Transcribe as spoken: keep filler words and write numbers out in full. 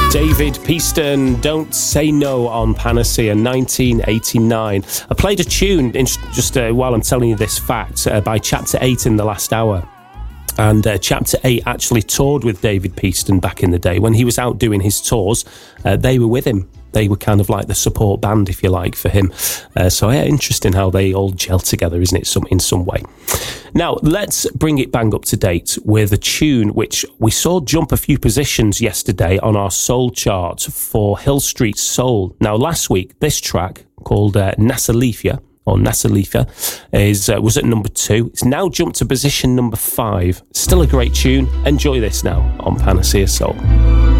David Peaston, Don't Say No on Panacea, nineteen eighty-nine. I played a tune in just uh, while I'm telling you this fact uh, by Chapter eight in the last hour. And uh, Chapter eight actually toured with David Peaston back in the day. When he was out doing his tours, uh, they were with him. They were kind of like the support band, if you like, for him. Uh, so, yeah, interesting how they all gel together, isn't it, some, in some way? Now, let's bring it bang up to date with a tune which we saw jump a few positions yesterday on our soul chart for Hill Street Soul. Now, last week, this track called uh, Nasalifia, or Nasalifia, is, uh, was at number two. It's now jumped to position number five. Still a great tune. Enjoy this now on Panacea Soul.